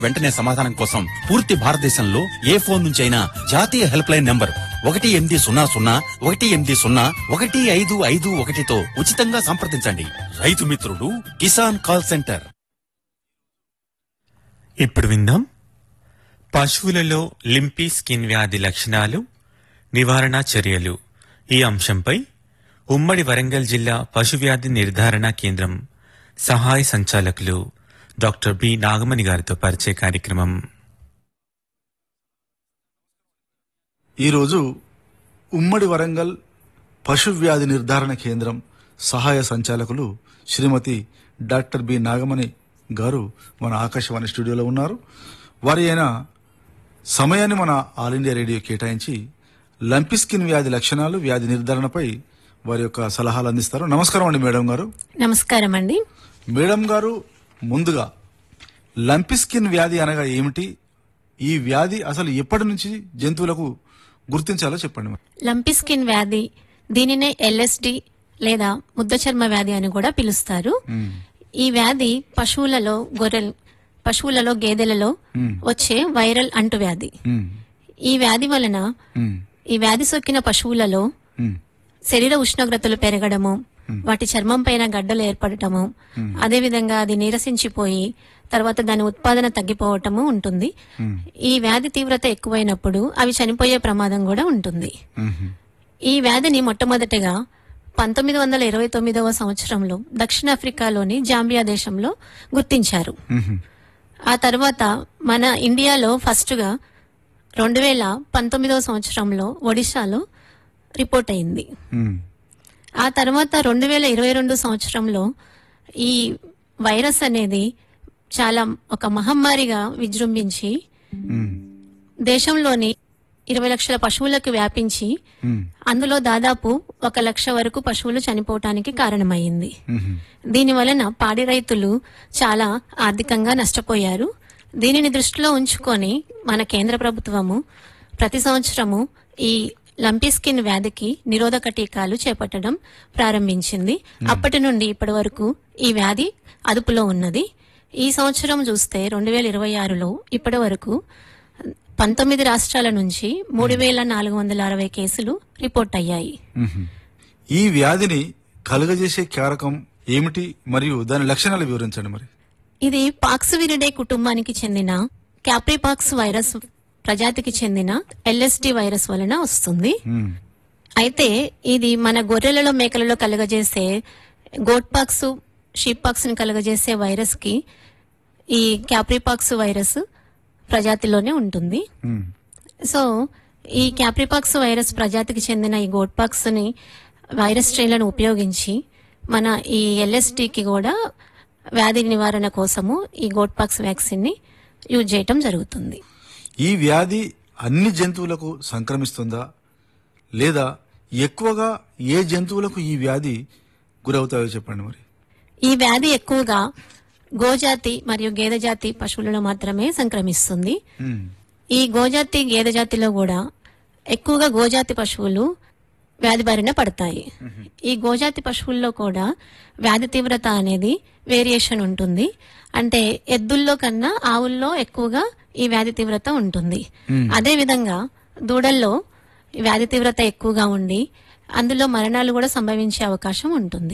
వెంటనే సమాధానం కోసం పూర్తి భారతదేశంలో ఏ ఫోన్ నుంచి అయినా జాతీయ హెల్ప్ లైన్ నంబర్ 1-800-118-151తో ఉచితంగా సంప్రదించండి. రైతు మిత్రుడు కిసాన్ కాల్ సెంటర్. ఇప్పుడు విందాం పశువులలో లింపీ స్కిన్ వ్యాధి లక్షణాలు, నివారణ చర్యలు ఈ అంశంపై ఉమ్మడి వరంగల్ జిల్లా పశువ్యాధి నిర్ధారణ కేంద్రం సహాయ సంచాలకులు డాక్టర్ బి నాగమణి గారితో పరిచయ కార్యక్రమం. ఈరోజు ఉమ్మడి వరంగల్ పశువ్యాధి నిర్ధారణ కేంద్రం సహాయ సంచాలకులు శ్రీమతి డాక్టర్ బి నాగమణి గారు మన ఆకాశవాణి స్టూడియోలో ఉన్నారు. వారి అయిన సమయాన్ని మన ఆల్ ఇండియా రేడియో కేటాయించి లంపీ స్కిన్ వ్యాధి లక్షణాలు, వ్యాధి నిర్ధారణపై వారి యొక్క సలహాలు అందిస్తారు. నమస్కారం అండి మేడం గారు. నమస్కారం అండి. మేడం గారు, ముందుగా లంపీ స్కిన్ వ్యాధి అనగా ఏమిటి, ఈ వ్యాధి అసలు ఎప్పటి నుంచి జంతువులకు గుర్తించాలో చెప్పండి. లంపీ స్కిన్ వ్యాధి, దీనినే LSD లేదా ముద్ద చర్మ వ్యాధి అని కూడా పిలుస్తారు. ఈ వ్యాధి పశువులలో గేదెలలో వచ్చే వైరల్ అంటువ్యాధి. ఈ వ్యాధి వలన ఈ వ్యాధి సోకిన పశువులలో శరీర ఉష్ణోగ్రతలు పెరగడము, వాటి చర్మం పైన గడ్డలు ఏర్పడటము, అదేవిధంగా అది నీరసించిపోయి తర్వాత దాని ఉత్పాదన తగ్గిపోవటము ఉంటుంది. ఈ వ్యాధి తీవ్రత ఎక్కువైనప్పుడు అవి చనిపోయే ప్రమాదం కూడా ఉంటుంది. ఈ వ్యాధిని మొట్టమొదటిగా 1929వ సంవత్సరంలో దక్షిణాఫ్రికాలోని జాంబియా దేశంలో గుర్తించారు. ఆ తర్వాత మన ఇండియాలో ఫస్ట్ గా 2019వ సంవత్సరంలో ఒడిశాలో రిపోర్ట్ అయింది. ఆ తర్వాత 2022 సంవత్సరంలో ఈ వైరస్ అనేది చాలా ఒక మహమ్మారిగా విజృంభించి దేశంలోని 20 లక్షల పశువులకు వ్యాపించి అందులో దాదాపు 1 లక్ష వరకు పశువులు చనిపోవటానికి కారణమైంది. దీని వలన పాడి రైతులు చాలా ఆర్థికంగా నష్టపోయారు. దీనిని దృష్టిలో ఉంచుకొని మన కేంద్ర ప్రభుత్వము ప్రతి సంవత్సరము ఈ లంపీ స్కిన్ వ్యాధికి నిరోధక టీకాలు చేపట్టడం ప్రారంభించింది. అప్పటి నుండి ఇప్పటి వరకు ఈ వ్యాధి అదుపులో ఉన్నది. ఈ సంవత్సరం చూస్తే 2026లో ఇప్పటి వరకు 19 రాష్ట్రాల నుంచి 3460 కేసులు రిపోర్ట్ అయ్యాయి. ఈ వ్యాధిని కలుగజేసే కారకం ఏమిటి మరియు దాని లక్షణాలు వివరించండి. మరి ఇది పాక్స్విరిడే కుటుంబానికి చెందిన క్యాప్రిపాక్స్ వైరస్ ప్రజాతికి చెందిన LSD వైరస్ వలన వస్తుంది. అయితే ఇది మన గొర్రెలలో, మేకలలో కలుగజేసే గోట్ పాక్స్, షీప్ పాక్స్ ని కలుగజేసే వైరస్ కి ఈ క్యాప్రిపాక్స్ వైరస్ ప్రజాతిలోనే ఉంటుంది. సో ఈ క్యాప్రిపాక్స్ వైరస్ ప్రజాతికి చెందిన ఈ గోట్ పాక్స్ ని వైరస్ స్ట్రెయిన్లను ఉపయోగించి మన ఈ LSDకి కూడా వ్యాధి నివారణ కోసము ఈ గోట్ పాక్స్ వ్యాక్సిన్ ని యూజ్ చేయటం జరుగుతుంది. ఈ వ్యాధి అన్ని జంతువులకు సంక్రమిస్తుందా, లేదా ఎక్కువగా ఏ జంతువులకు ఈ వ్యాధి గురవుతాయో చెప్పండి. మరి ఈ వ్యాధి ఎక్కువగా గోజాతి మరియు గేదె జాతి పశువులలో మాత్రమే సంక్రమిస్తుంది. ఈ గోజాతి, గేదె జాతిలో కూడా ఎక్కువగా గోజాతి పశువులు వ్యాధి బారిన పడతాయి. ఈ గోజాతి పశువుల్లో కూడా వ్యాధి తీవ్రత అనేది వేరియేషన్ ఉంటుంది. అంటే ఎద్దుల్లో కన్నా ఆవుల్లో ఎక్కువగా ఈ వ్యాధి తీవ్రత ఉంటుంది. అదే విధంగా దూడల్లో వ్యాధి తీవ్రత ఎక్కువగా ఉండి అందులో మరణాలు కూడా సంభవించే అవకాశం ఉంటుంది.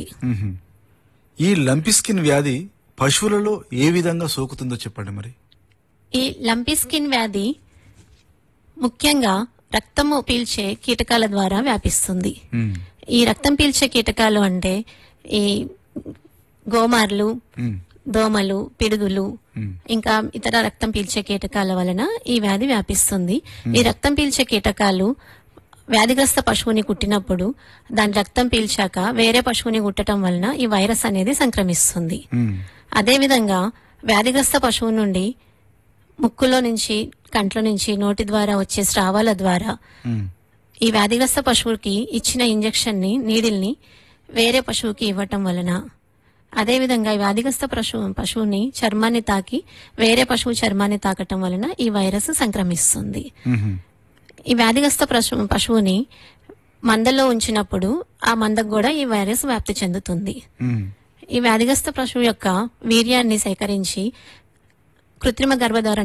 ఈ లంపీ స్కిన్ వ్యాధి పశువులలో ఏ విధంగా సోకుతుందో చెప్పండి. మరి ఈ లంపీ స్కిన్ వ్యాధి ముఖ్యంగా రక్తము పీల్చే కీటకాల ద్వారా వ్యాపిస్తుంది. ఈ రక్తం పీల్చే కీటకాలు అంటే ఈ గోమార్లు, దోమలు, పిడుగులు, ఇంకా ఇతర రక్తం పీల్చే కీటకాల వలన ఈ వ్యాధి వ్యాపిస్తుంది. ఈ రక్తం పీల్చే కీటకాలు వ్యాధిగ్రస్త పశువుని కుట్టినప్పుడు దాని రక్తం పీల్చాక వేరే పశువుని కుట్టడం వలన ఈ వైరస్ అనేది సంక్రమిస్తుంది. అదేవిధంగా వ్యాధిగ్రస్త పశువు నుండి ముక్కులో నుంచి, కంట్లో నుంచి, నోటి ద్వారా వచ్చే స్రావాల ద్వారా ఈ వ్యాధిగ్రస్త పశువుకి ఇచ్చిన ఇంజెక్షన్ ని, నీడిల్ని వేరే పశువుకి ఇవ్వటం వలన, అదేవిధంగా ఈ వ్యాధిగ్రస్త పశువుని చర్మాన్ని తాకి వేరే పశువు చర్మాన్ని తాకటం వలన ఈ వైరస్ సంక్రమిస్తుంది. ఈ వ్యాధిగ్రస్త పశువుని మందలో ఉంచినప్పుడు ఆ మందకు కూడా ఈ వైరస్ వ్యాప్తి చెందుతుంది. ఈ వ్యాధిగ్రస్త పశువు యొక్క వీర్యాన్ని సేకరించి కృత్రిమ గర్భధారణ